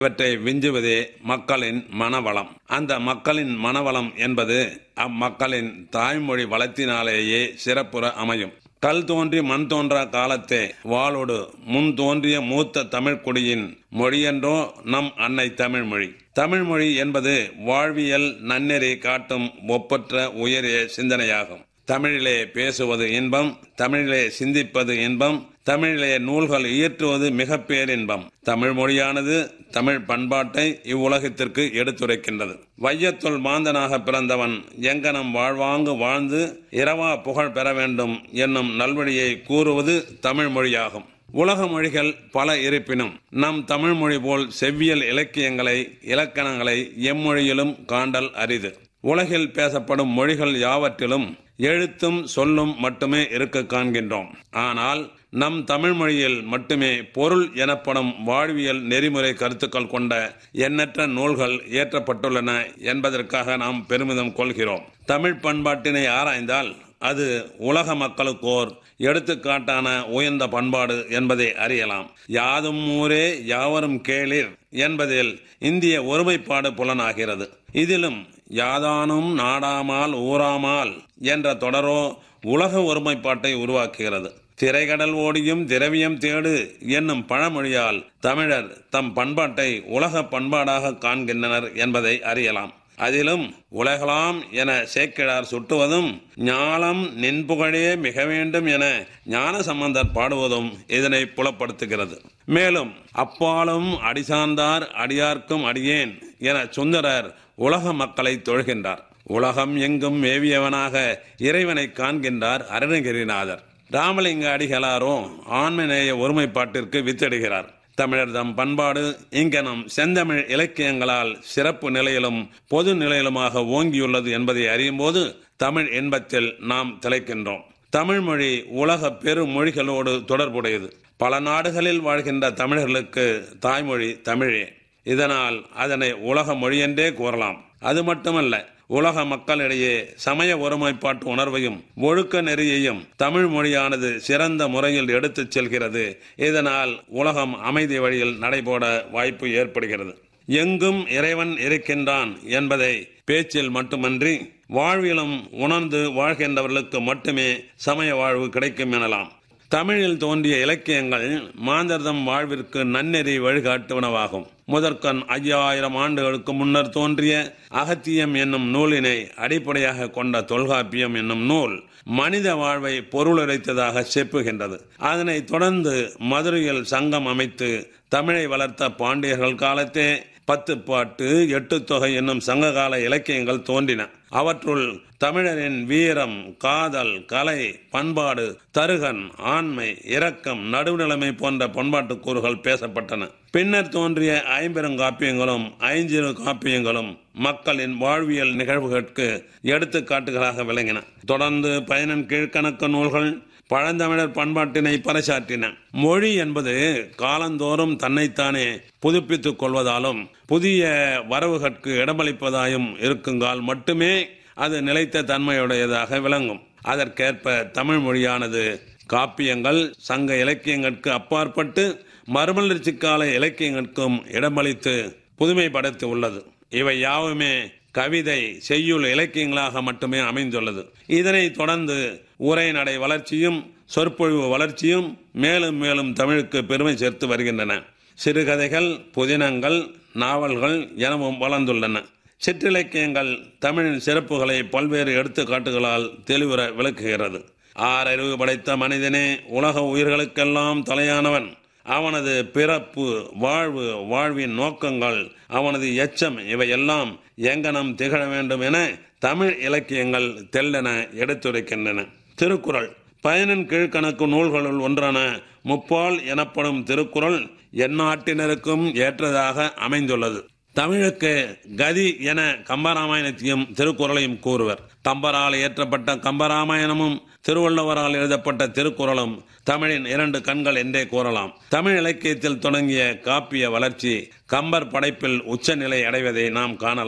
இவற்றை விஞ்சுவதே மக்களின் மனவளம். அந்த மக்களின் மனவளம் என்பது அம்மக்களின் தாய்மொழி வளத்தினாலேயே சிறப்புற அமையும். கல் தோன்றி மண் தோன்றா காலத்தே வாளோடு முன் தோன்றிய மூத்த தமிழ்குடியின் மொழியென்றோ நம் அன்னை தமிழ்மொழி. தமிழ்மொழி என்பது வாழ்வியல் நன்னெறி காட்டும் ஒப்பற்ற உயரிய சிந்தனையாகும். தமிழிலே பேசுவது இன்பம், தமிழிலே சிந்திப்பது இன்பம், தமிழிலே நூல்கள் இயற்றுவது மிக பேரின்பம். தமிழ் மொழியானது தமிழ் பண்பாட்டை இவ்வுலகத்திற்கு எடுத்துரைக்கின்றது. வையத்துள் மாந்தனாக பிறந்தவன் எங்கனம் வாழ்வாங்கு வாழ்ந்து இரவா புகழ் பெற வேண்டும் என்னும் நல்வழியை கூறுவது தமிழ் மொழியாகும். உலக மொழிகள் பல இருப்பினும் நம் தமிழ் மொழி போல் செவ்வியல் இலக்கியங்களை இலக்கணங்களை எம்மொழியிலும் காண்டல் அரிது. உலகில் பேசப்படும் மொழிகள் யாவற்றிலும் எழுத்தும் சொல்லும் மட்டுமே இருக்க காண்கின்றோம். ஆனால் நம் தமிழ் மொழியில் மட்டுமே பொருள் எனப்படும் வாழ்வியல் நெறிமுறை கருத்துக்கள் கொண்ட எண்ணற்ற நூல்கள் இயற்றப்பட்டுள்ளன என்பதற்காக நாம் பெருமிதம் கொள்கிறோம். தமிழ் பண்பாட்டினை ஆராய்ந்தால் அது உலக மக்களுக்கோர் எடுத்துக்காட்டான உயர்ந்த பண்பாடு என்பதை அறியலாம். யாதும் ஊரே யாவரும் கேளிர் என்பதில் இந்திய ஒருமைப்பாடு புலனாகிறது. இதிலும் யாதானும் நாடாமால் ஊராமால் என்ற தொடரோ உலக ஒருமைப்பாட்டை உருவாக்குகிறது. திரைகடல் ஓடியும் திரவியம் தேடு என்னும் பழமொழியால் தமிழர் தம் பண்பாட்டை உலக பண்பாடாக காண்கின்றனர் என்பதை அறியலாம். அதிலும் உலகலாம் என சேக்கிழார் சுட்டுவதும் ஞாலம் நின்புகழே மிக வேண்டும் என ஞான சம்பந்தர் பாடுவதும் இதனை புலப்படுத்துகிறது. மேலும் அப்பாலும் அடிசார்ந்தார் அடியார்க்கும் அடியேன் என சுந்தரர் உலக மக்களை தொழுகின்றார். உலகம் எங்கும் மேவியவனாக இறைவனை காண்கின்றார் அருணகிரிநாதர். ராமலிங்க அடிகளாரோ ஆண்மநேய ஒருமைப்பாட்டிற்கு வித்திடுகிறார். தமிழர் தம் பண்பாடு இங்கனம் செந்தமிழ் இலக்கியங்களால் சிறப்பு நிலையிலும் பொது நிலையிலுமாக ஓங்கியுள்ளது என்பதை அறியும் போது தமிழ் இன்பத்தில் நாம் திளைக்கின்றோம். தமிழ் மொழி உலக பெரு மொழிகளோடு தொடர்புடையது. பல நாடுகளில் வாழ்கின்ற தமிழர்களுக்கு தாய்மொழி தமிழே. இதனால் அதனை உலக மொழி என்றே கூறலாம். அது மட்டுமல்ல, உலக மக்களிடையே சமய ஒருமைப்பாட்டு உணர்வையும் ஒழுக்க நெறியையும் தமிழ் மொழியானது சிறந்த முறையில் எடுத்துச் செல்கிறது. இதனால் உலகம் அமைதி வழியில் நடைபோட வாய்ப்பு ஏற்படுகிறது. எங்கும் இறைவன் இருக்கின்றான் என்பதை பேச்சில் மட்டுமன்றி வாழ்விலும் உணர்ந்து வாழ்கின்றவர்களுக்கு மட்டுமே சமய வாழ்வு கிடைக்கும் எனலாம். தமிழில் தோன்றிய இலக்கியங்கள் மாந்தர்தம் வாழ்விற்கு நன்னெறி வழிகாட்டுவனவாகும். முதற்கண் 5000 ஆண்டுகளுக்கு முன்னர் தோன்றிய அகத்தியம் என்னும் நூலினை அடிப்படையாக கொண்ட தொல்காப்பியம் என்னும் நூல் மனித வாழ்வை பொருளுரைத்ததாக செப்புகின்றது. அதனை தொடர்ந்து மதுரையில் சங்கம் அமைத்து தமிழை வளர்த்த பாண்டியர்கள் காலத்தே 10 பாட்டு 8 தொகை என்னும் சங்ககால இலக்கியங்கள் தோன்றின. அவற்றுள் தமிழரின் வீரம், காதல், கலை, பண்பாடு, தருகன், ஆண்மை, இரக்கம், நடுநிலைமை போன்ற பண்பாட்டு கூறுகள் பேசப்பட்டன. பின்னர் தோன்றிய 50 காப்பியங்களும் 5 காப்பியங்களும் மக்களின் வாழ்வியல் நிகழ்வுகளுக்கு எடுத்துக்காட்டுகளாக விளங்கின. தொடர்ந்து 11 கீழ்கணக்கு நூல்கள் பழந்தமிழர் பண்பாட்டினை பறைசாற்றின. மொழி என்பது காலந்தோறும் தன்னைத்தானே புதுப்பித்துக் கொள்வதாலும் புதிய வரவுகளுக்கு இடமளிப்பதாயும் இருக்குங்கால் மட்டுமே அது நிலைத்த தன்மையுடையதாக விளங்கும். அதற்கேற்ப தமிழ் மொழியானது காப்பியங்கள் சங்க இலக்கியங்களுக்கு அப்பாற்பட்டு மறுமலர்ச்சி கால இலக்கியங்களுக்கும் இடமளித்து புதுமைப்படுத்தி உள்ளது. இவை யாவுமே கவிதை செய்யுள் இலக்கியங்களாக மட்டுமே அமைந்துள்ளது. இதனை தொடர்ந்து உரைநடை வளர்ச்சியும் சொற்பொழிவு வளர்ச்சியும் மேலும் மேலும் தமிழுக்கு பெருமை சேர்த்து வருகின்றன. சிறுகதைகள், புதினங்கள், நாவல்கள் எனவும் வளர்ந்துள்ளன. சிற்றிலக்கியங்கள் தமிழின் சிறப்புகளை பல்வேறு எடுத்துக்காட்டுகளால் தெளிவுற விளக்குகிறது. ஆறறிவு படைத்த மனிதனே உலக உயிர்களுக்கெல்லாம் தலையானவன். அவனது பிறப்பு, வாழ்வு, வாழ்வின் நோக்கங்கள், அவனது எச்சம் இவையெல்லாம் எங்கனம் திகழ வேண்டும் என தமிழ் இலக்கியங்கள் தெல்லென எடுத்துரைக்கின்றன. திருக்குறள் 11 கீழ்கணக்கு நூல்களுள் ஒன்றான முப்பால் எனப்படும் திருக்குறள் எந்நாட்டினருக்கும் ஏற்றதாக அமைந்துள்ளது. தமிழுக்கு கதி என கம்பராமாயணத்தையும் திருக்குறளையும் கூறுவர். கம்பரால் இயற்றப்பட்ட கம்பராமாயணமும் திருவள்ளுவரால் எழுதப்பட்ட திருக்குறளும் தமிழின் 2 கண்கள் என்றே கூறலாம். தமிழ் இலக்கியத்தில் தொடங்கிய காப்பிய வளர்ச்சி கம்பர் படைப்பில் உச்சநிலை அடைவதை நாம் காணலாம்.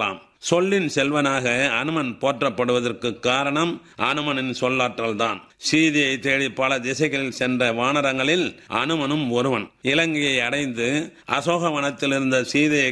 சொல்லின் செல்வனாக அனுமன் போற்றப்படுவதற்கு காரணம் அனுமனின் சொல்லாற்றல் தான். சீதையை தேடி பல திசைகளில் சென்ற வானரங்களில் அனுமனும் ஒருவன். இலங்கையை அடைந்து அசோகவனத்தில் இருந்த சீதையை